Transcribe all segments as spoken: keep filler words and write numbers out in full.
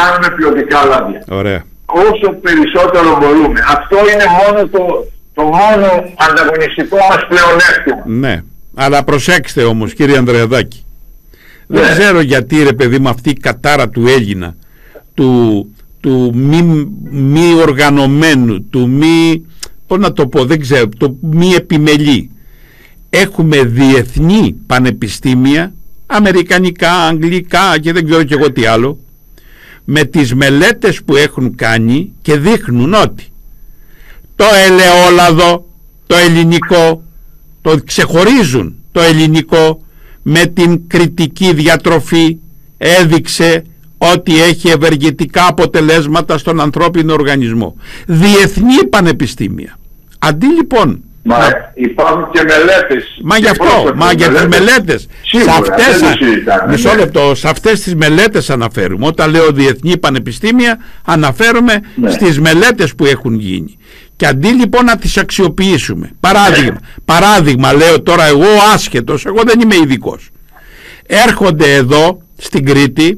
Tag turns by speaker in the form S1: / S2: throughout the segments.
S1: κάνουμε ποιοτικά λάδια.
S2: Ωραία.
S1: Όσο περισσότερο μπορούμε. Αυτό είναι μόνο το, το μόνο ανταγωνιστικό μας πλεονέκτημα.
S2: Ναι. Αλλά προσέξτε όμως, κύριε Ανδρεαδάκη.
S1: Ναι.
S2: Δεν ξέρω γιατί, ρε παιδί μου, αυτή η κατάρα του Έλληνα, του, του μη, μη οργανωμένου, του μη, πώς να το πω, δεν ξέρω, το μη επιμελή. Έχουμε διεθνή πανεπιστήμια, αμερικανικά, αγγλικά και δεν ξέρω και εγώ τι άλλο, με τις μελέτες που έχουν κάνει και δείχνουν ότι το ελαιόλαδο, το ελληνικό, το ξεχωρίζουν το ελληνικό με την κριτική διατροφή, έδειξε ότι έχει ευεργετικά αποτελέσματα στον ανθρώπινο οργανισμό. Διεθνή πανεπιστήμια. Αντί λοιπόν...
S1: Μα να... υπάρχουν και μελέτες.
S2: Μα γι' αυτό, μα για τις μελέτες.
S1: Σίγουρα,
S2: σε αυτές,
S1: δεν το συζητάμε,
S2: μισό
S1: ναι.
S2: λεπτό, σε αυτές τις μελέτες αναφέρουμε. Όταν λέω διεθνή πανεπιστήμια, αναφέρομαι ναι. στις μελέτες που έχουν γίνει. Και αντί λοιπόν να τις αξιοποιήσουμε, παράδειγμα, ναι. παράδειγμα λέω τώρα εγώ άσχετος, εγώ δεν είμαι ειδικός. Έρχονται εδώ στην Κρήτη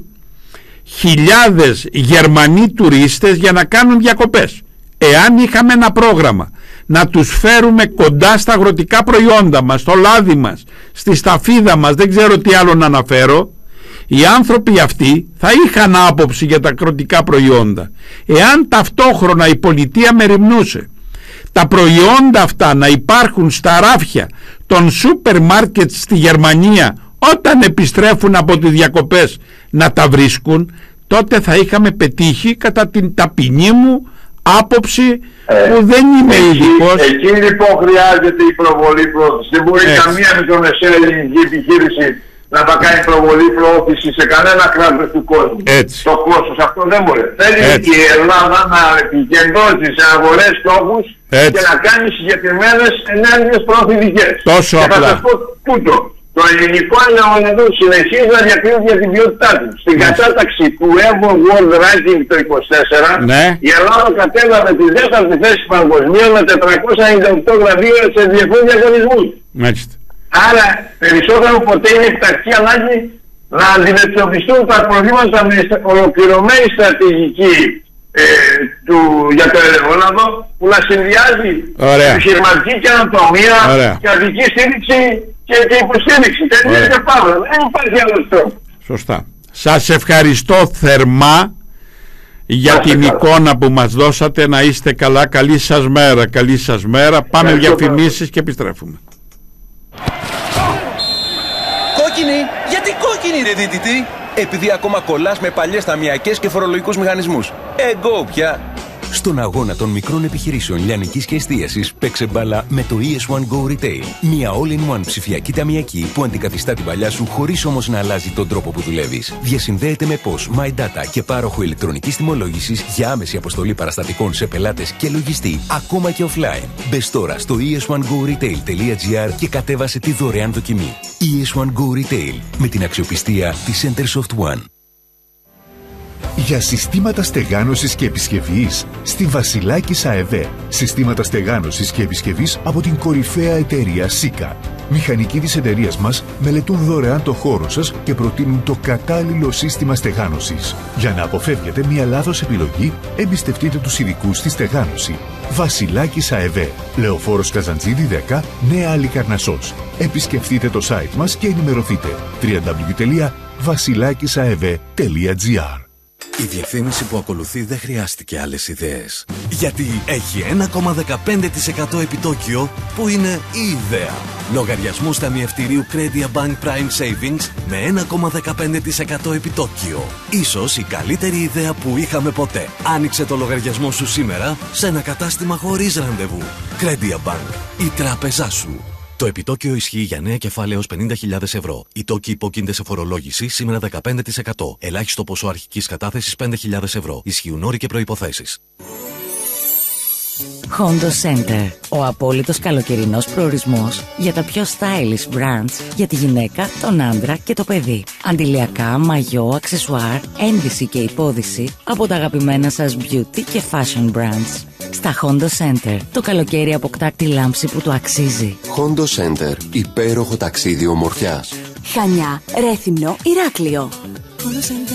S2: χιλιάδες Γερμανοί τουρίστες για να κάνουν διακοπές. Εάν είχαμε ένα πρόγραμμα να τους φέρουμε κοντά στα αγροτικά προϊόντα μας, στο λάδι μας, στη σταφίδα μας, δεν ξέρω τι άλλο να αναφέρω, οι άνθρωποι αυτοί θα είχαν άποψη για τα αγροτικά προϊόντα. Εάν ταυτόχρονα η πολιτεία μεριμνούσε τα προϊόντα αυτά να υπάρχουν στα ράφια των σούπερ μάρκετ στη Γερμανία όταν επιστρέφουν από τις διακοπές να τα βρίσκουν, τότε θα είχαμε πετύχει, κατά την ταπεινή μου άποψη, ε, που δεν είμαι ειδικός.
S1: Εκεί λοιπόν χρειάζεται η προβολή πρόθεση. Δεν μπορεί έτσι. Καμία μικρομεσαία ελληνική επιχείρηση να θα κάνει προβολή πρόθεση σε κανένα κράτος του κόσμου.
S2: Έτσι.
S1: Το κόστος αυτό δεν μπορεί. Θέλει έτσι. Η Ελλάδα να επικεντρώσει σε αγορές στόχους και να κάνει συγκεκριμένες ενέργειες προωθητικές.
S2: Τόσο
S1: και
S2: απλά.
S1: θα σας πω τούτο. Το ελληνικό ελαιόλαδο συνεχίζει να διακρίνει για την ποιότητά του. Στην ναι. κατάταξη του Evo World Ranking το είκοσι τέσσερα, ναι. η Ελλάδα κατέλαβε τη δεύτερη θέση παγκοσμίως με τετρακόσια ενενήντα οκτώ βραβεία σε διεθνούς διαγωνισμούς.
S2: Μάλιστα.
S1: Άρα περισσότερο ποτέ είναι επιτακτική ανάγκη να αντιμετωπιστούν τα προβλήματα με ολοκληρωμένη στρατηγική ε, του, για το ελαιόλαδο που να συνδυάζει επιχειρηματική καινοτομία, κρατική στήριξη και, και υποστήριξη. Δεν είναι και πάνω. Δεν υπάρχει άλλος τρόπος.
S2: Σωστά. Σας ευχαριστώ θερμά για Άσε την καλά. εικόνα που μας δώσατε. Να είστε καλά. Καλή σας μέρα. Καλή σας μέρα. Πάμε διαφημίσεις και επιστρέφουμε.
S3: Κόκκινη! Γιατί κόκκινη ρε δίτητη? Επειδή ακόμα κολλάς με παλιές ταμιακές και φορολογικούς μηχανισμούς. Εγώ πια. Στον αγώνα των μικρών επιχειρήσεων λιανικής και εστίασης παίξε μπάλα με το ι ες One Go Retail. Μια all-in-one ψηφιακή ταμιακή που αντικαθιστά την παλιά σου χωρίς όμως να αλλάζει τον τρόπο που δουλεύεις. Διασυνδέεται με πώς, My Data και πάροχο ηλεκτρονικής τιμολόγησης για άμεση αποστολή παραστατικών σε πελάτες και λογιστή, ακόμα και offline. Μπες τώρα στο ι ες one go retail τελεία τζι άρ και κατέβασε τη δωρεάν δοκιμή. ι ες One Go Retail με την αξιοπιστία της Centersoft One.
S4: Για συστήματα στεγάνωσης και επισκευής στη Βασιλάκης ΑΕΒ. Συστήματα στεγάνωσης και επισκευής από την κορυφαία εταιρεία Σίκα. Μηχανικοί της εταιρείας μας μελετούν δωρεάν το χώρο σας και προτείνουν το κατάλληλο σύστημα στεγάνωσης. Για να αποφεύγετε μια λάθος επιλογή, εμπιστευτείτε τους ειδικούς στη στεγάνωση. Βασιλάκης ΑΕΒ. Λεωφόρος Καζαντζίδη δέκα, Νέα Αλικαρνασσός. Επισκεφτείτε το site μας και ενημερωθείτε. double-u double-u double-u τελεία βασιλάκισαεβ τελεία τζι άρ.
S5: Η διευθύνηση που ακολουθεί δεν χρειάστηκε άλλες ιδέες. Γιατί έχει ένα κόμμα δεκαπέντε τοις εκατό επιτόκιο που είναι η ιδέα. Λογαριασμούς ταμιευτηρίου Credia Bank Prime Savings με ένα κόμμα δεκαπέντε τοις εκατό επιτόκιο. Ίσως η καλύτερη ιδέα που είχαμε ποτέ. Άνοιξε το λογαριασμό σου σήμερα σε ένα κατάστημα χωρίς ραντεβού. Credia Bank, η τράπεζά σου. Το επιτόκιο ισχύει για νέα κεφάλαια έως πενήντα χιλιάδες ευρώ. Οι τόκοι υπόκεινται σε φορολόγηση σήμερα δεκαπέντε τοις εκατό. Ελάχιστο ποσό αρχικής κατάθεσης πέντε χιλιάδες ευρώ. Ισχύουν όροι και προϋποθέσεις.
S6: Hondo Center. Ο απόλυτος καλοκαιρινός προορισμός για τα πιο stylish brands για τη γυναίκα, τον άντρα και το παιδί. Αντιλιακά, μαγιό, αξεσουάρ, ένδυση και υπόδυση από τα αγαπημένα σας beauty και fashion brands. Στα Hondo Center το καλοκαίρι αποκτά τη λάμψη που του αξίζει.
S7: Hondo Center. Υπέροχο ταξίδι ομορφιάς.
S8: Χανιά, Ρέθυμνο, Ηράκλειο.